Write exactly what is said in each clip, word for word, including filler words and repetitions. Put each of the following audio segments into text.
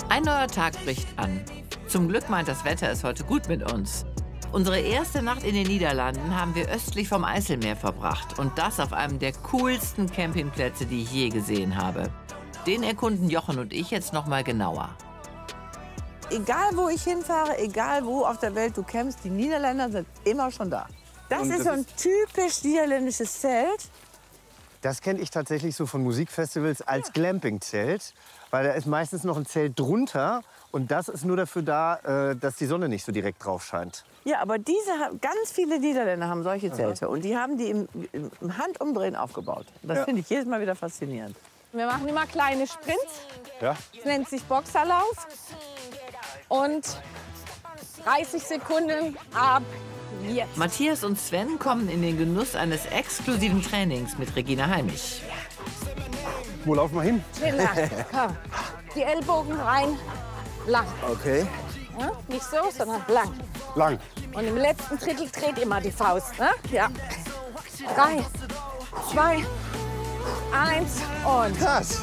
Ein neuer Tag bricht an. Zum Glück meint das Wetter es heute gut mit uns. Unsere erste Nacht in den Niederlanden haben wir östlich vom Eiselmeer verbracht. Und das auf einem der coolsten Campingplätze, die ich je gesehen habe. Den erkunden Jochen und ich jetzt noch mal genauer. Egal, wo ich hinfahre, egal wo auf der Welt du campst, die Niederländer sind immer schon da. Das Und ist das so ein typisch niederländisches Zelt. Das kenne ich tatsächlich so von Musikfestivals als Glamping-Zelt. Weil da ist meistens noch ein Zelt drunter. Und das ist nur dafür da, äh, dass die Sonne nicht so direkt drauf scheint. Ja, aber diese, ganz viele Niederländer haben solche Zelte. Und die haben die im, im Handumdrehen aufgebaut. Das Ja. finde ich jedes Mal wieder faszinierend. Wir machen immer kleine Sprints. Ja? Das nennt sich Boxerlauf. Und dreißig Sekunden ab jetzt. Matthias und Sven kommen in den Genuss eines exklusiven Trainings mit Regina Halmich. Wo laufen wir hin? Schön lang. Komm. Die Ellbogen rein, lang. Okay. Ja? Nicht so, sondern lang. Lang. Und im letzten Drittel dreht immer die Faust. Ne? Ja. Drei, zwei, eins und. Krass.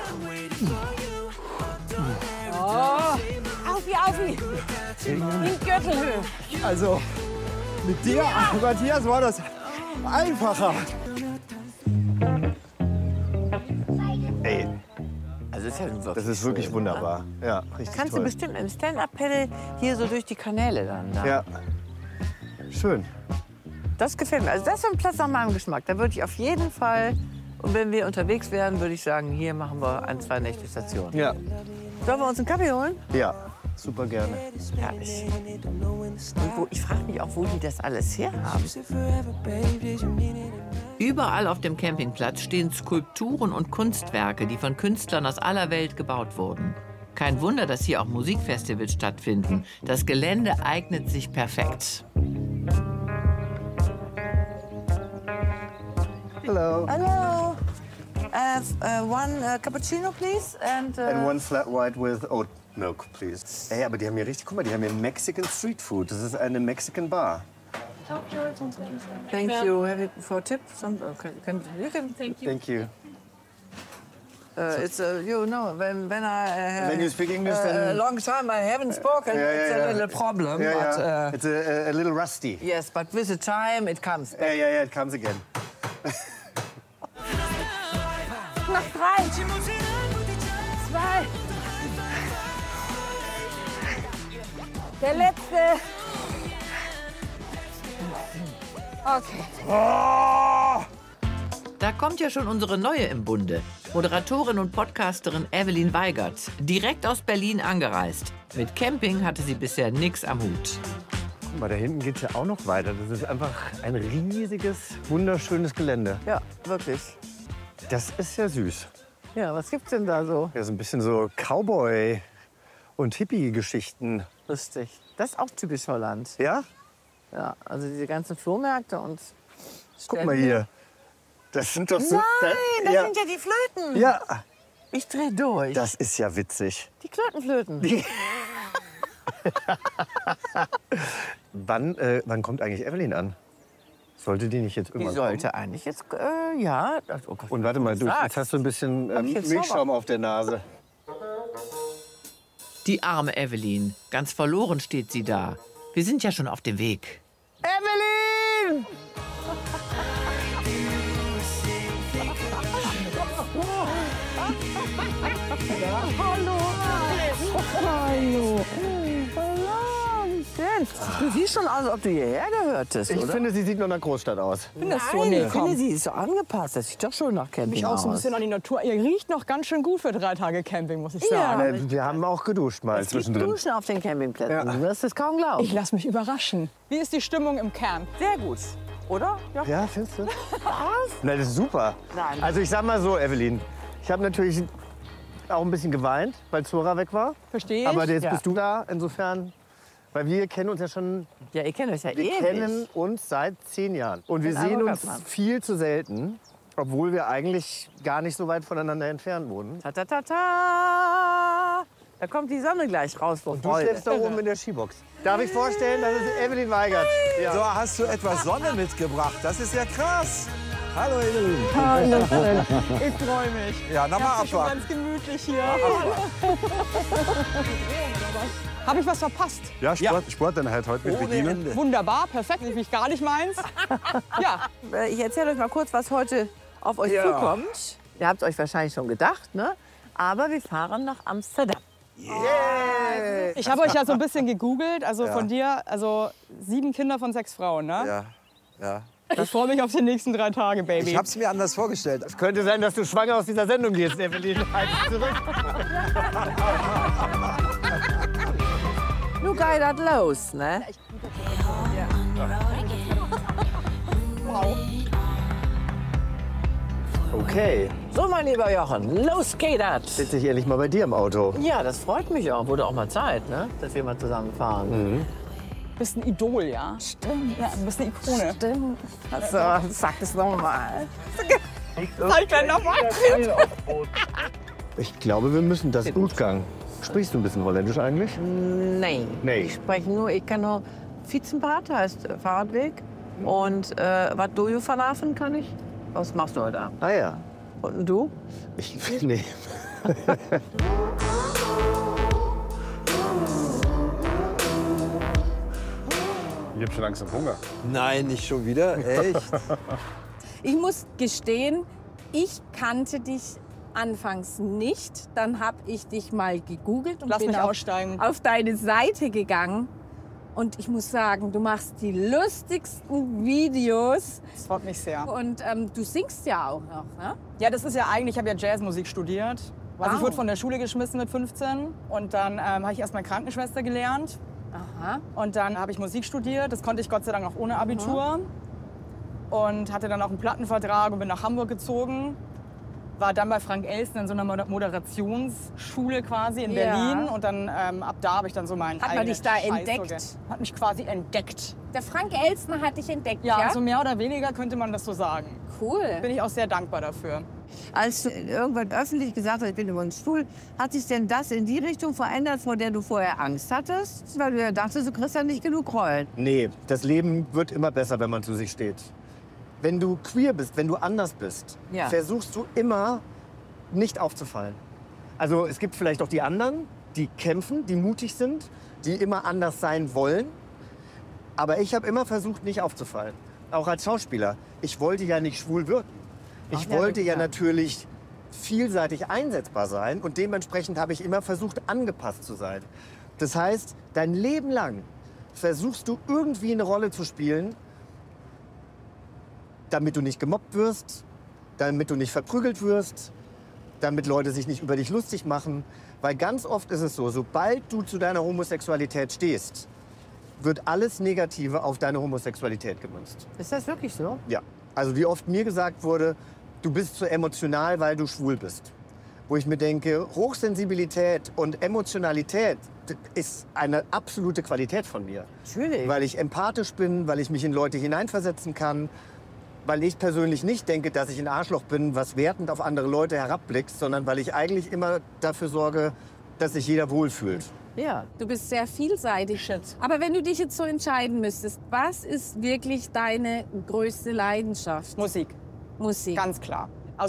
Oh. Aufi, aufi. In Gürtelhöhe. Also, mit dir, Matthias, war das einfacher. Ey, Also das ist, ja wirklich das ist wirklich schön, wunderbar. Ja, richtig Kannst toll. du bestimmt im Stand-Up-Paddle hier so durch die Kanäle dann. Da. Ja, schön. Das gefällt mir. Also das ist ein Platz nach meinem Geschmack. Da würde ich auf jeden Fall, und wenn wir unterwegs wären, würde ich sagen, hier machen wir ein, zwei Nächte Station. Ja, Sollen wir uns einen Kaffee holen? ja, super gerne. Herrlich. Und wo, ich frage mich auch, wo die das alles herhaben. Überall auf dem Campingplatz stehen Skulpturen und Kunstwerke, die von Künstlern aus aller Welt gebaut wurden. Kein Wunder, dass hier auch Musikfestivals stattfinden. Das Gelände eignet sich perfekt. Hello. Hallo. Uh, uh, one uh, cappuccino, please. And, uh, And one flat white with oat milk, please. Ey, aber die haben hier richtig, guck mal, die haben hier Mexican Street Food. Das ist eine Mexican Bar. Thank you. Have it for tip? Some, uh, can, can, you can, Thank you. uh, it's uh, you know when when I uh, When you speak English, uh, then- a long time I haven't spoken. Yeah, yeah, it's yeah. a little problem. Yeah, but, yeah. uh, It's a, a little rusty. yes, but with the time it comes. Yeah, yeah, yeah, it comes again. Noch drei, zwei. Der letzte. Okay. Da kommt ja schon unsere Neue im Bunde. Moderatorin und Podcasterin Evelyn Weigert. Direkt aus Berlin angereist. Mit Camping hatte sie bisher nichts am Hut. Guck mal, da hinten geht's ja auch noch weiter. Das ist einfach ein riesiges, wunderschönes Gelände. Ja, wirklich. Das ist ja süß. Ja, was gibt's denn da so? Ja, so ein bisschen so Cowboy- und Hippie-Geschichten. Lustig. Das ist auch typisch Holland. Ja? Ja, also diese ganzen Flohmärkte und. Guck mal hier. Das sind doch so... Nein, das ja. sind ja die Flöten. Ja, Ich dreh durch. das ist ja witzig. Die Klötenflöten. Wann, äh, wann kommt eigentlich Evelyn an? Sollte die nicht jetzt Die irgendwann sollte eigentlich jetzt, äh, ja. Das, oh Gott, kommen? Und warte mal, du, sagst. jetzt hast du ein bisschen Hab ähm, ich jetzt Milchschaum auf der Nase. Die arme Evelyn. Ganz verloren steht sie da. Wir sind ja schon auf dem Weg. Evelyn! Hallo. Hallo. Wie schön. Du siehst schon aus, als ob du hierher gehörtest, Ich oder? finde, sie sieht nach einer Großstadt aus. Findest du Nein, nicht? ich finde, sie ist so angepasst. Das sieht doch schon nach Camping Mich auch so ein aus. bisschen an die Natur. Ihr riecht noch ganz schön gut für drei Tage Camping, muss ich Ja. sagen. Äh, Wir haben auch geduscht mal Es gibt zwischendrin. Duschen auf den Campingplätzen. Ja. Du wirst es kaum glauben. Ich lasse mich überraschen. Wie ist die Stimmung im Camp? Sehr gut. Oder? Ja. Ja, findest du? Nein, das ist super. Nein. Also ich sag mal so, Evelyn, ich habe natürlich auch ein bisschen geweint, weil Zora weg war. Verstehe ich? Aber jetzt Ja. bist du da, insofern, weil wir kennen uns ja schon, Ja, ihr kennt euch ja wir ewig. kennen uns seit zehn Jahren. Und wir Den sehen Eindruck uns hat man. viel zu selten, obwohl wir eigentlich gar nicht so weit voneinander entfernt wohnen. Ta, ta, ta, ta. Da kommt die Sonne gleich raus vor Du Freude. schläfst da oben in der Skibox. Darf ich vorstellen, das ist Evelyn Weigert. Ja. So, hast du etwas Sonne mitgebracht? Das ist ja krass. Hallo, ihr Lieben. Hallo, ich freue mich. Ja, nochmal Schon abwarten. ganz gemütlich hier. Habe ich was verpasst? Ja, Sport, Sporteinheit heute mit Ohne Regine. Ende. Wunderbar, perfekt. Ich mich gar nicht meins. Ja, Äh, Ich erzähle euch mal kurz, was heute auf euch Ja. zukommt. Ihr habt euch wahrscheinlich schon gedacht, ne? Aber wir fahren nach Amsterdam. ich habe euch ja so ein bisschen gegoogelt. Also Ja. von dir, also sieben Kinder von sechs Frauen, ne? Ja, ja. Ich freue mich auf die nächsten drei Tage, Baby. Ich hab's mir anders vorgestellt. Es könnte sein, dass du schwanger aus dieser Sendung gehst, Evelyn. Halt zurück. Nu geht das los, ne? Okay, So, mein lieber Jochen, los geht das. sitze ich ehrlich mal bei dir im Auto. Ja, das freut mich auch. Wurde auch mal Zeit, ne? Dass wir mal zusammen fahren. Du bist ein Idol, ja? Stimmt. Ja, du bist eine Ikone. Stimmt. Also, sag das noch mal. Sag ich gleich nochmal. Ich glaube, wir müssen das Utgang. Sprichst du ein bisschen Holländisch eigentlich? Nein. Nee. Ich spreche nur, ich kann nur Fietsenbad, heißt äh, Fahrradweg. Und äh, was du hier verlaufen kann ich? Was machst du heute Abend? Ah ja. Und du? Ich, nee. Ich hab schon langsam Hunger. Nein, nicht schon wieder. Echt? Ich muss gestehen, ich kannte dich anfangs nicht. Dann habe ich dich mal gegoogelt und Lass bin mich auf, aussteigen. auf deine Seite gegangen. Und ich muss sagen, du machst die lustigsten Videos. Das freut mich sehr. Und ähm, du singst ja auch noch, ne? Ja, das ist ja eigentlich, ich habe ja Jazzmusik studiert. Also ich Wow. wurde von der Schule geschmissen mit fünfzehn. Und dann ähm, habe ich erst mal Krankenschwester gelernt. Aha. Und dann habe ich Musik studiert. Das konnte ich Gott sei Dank auch ohne Abitur. Und hatte dann auch einen Plattenvertrag und bin nach Hamburg gezogen. War dann bei Frank Elstner in so einer Moder- Moderationsschule quasi in Ja. Berlin. Und dann ähm, ab da habe ich dann so meinen Hat man eigenen dich da Scheiß so entdeckt? ge- Hat mich quasi entdeckt. Der Frank Elstner hat dich entdeckt, Ja, ja? also mehr oder weniger könnte man das so sagen. Cool. Bin ich auch sehr dankbar dafür. Als du irgendwann öffentlich gesagt hast, ich bin über den Stuhl, hat sich denn das in die Richtung verändert, vor der du vorher Angst hattest? Weil du ja dachtest, du kriegst ja nicht genug Rollen. Nee, das Leben wird immer besser, wenn man zu sich steht. Wenn du queer bist, wenn du anders bist, Ja. versuchst du immer nicht aufzufallen. Also es gibt vielleicht auch die anderen, die kämpfen, die mutig sind, die immer anders sein wollen. Aber ich habe immer versucht, nicht aufzufallen. Auch als Schauspieler. Ich wollte ja nicht schwul wirken. Ich Ach, ja, wollte ja klar. natürlich vielseitig einsetzbar sein und dementsprechend habe ich immer versucht, angepasst zu sein. Das heißt, dein Leben lang versuchst du irgendwie eine Rolle zu spielen, damit du nicht gemobbt wirst, damit du nicht verprügelt wirst, damit Leute sich nicht über dich lustig machen. Weil ganz oft ist es so, sobald du zu deiner Homosexualität stehst, wird alles Negative auf deine Homosexualität gemünzt. Ist das wirklich so? Ja. Also wie oft mir gesagt wurde, du bist zu emotional, weil du schwul bist. Wo ich mir denke, Hochsensibilität und Emotionalität das ist eine absolute Qualität von mir. Natürlich. Weil ich empathisch bin, weil ich mich in Leute hineinversetzen kann, weil ich persönlich nicht denke, dass ich ein Arschloch bin, was wertend auf andere Leute herabblickt, sondern weil ich eigentlich immer dafür sorge, dass sich jeder wohlfühlt. Ja. Du bist sehr vielseitig. Shit. Aber wenn du dich jetzt so entscheiden müsstest, was ist wirklich deine größte Leidenschaft? Musik, Musik. ganz klar.